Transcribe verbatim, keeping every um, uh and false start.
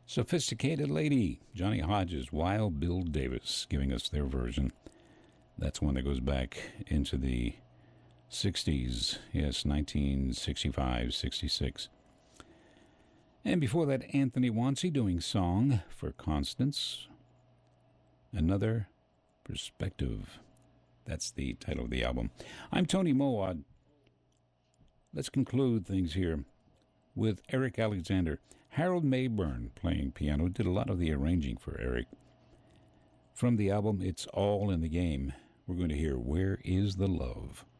Sophisticated Lady, Johnny Hodges, Wild Bill Davis giving us their version. That's one that goes back into the sixties. Yes, nineteen sixty-five, sixty-six. And before that, Anthony Wansey doing Song for Constance. Another Perspective. That's the title of the album. I'm Tony Mowat. Let's conclude things here with Eric Alexander. Harold Mayburn playing piano, did a lot of the arranging for Eric. From the album It's All in the Game, we're going to hear Where is the Love?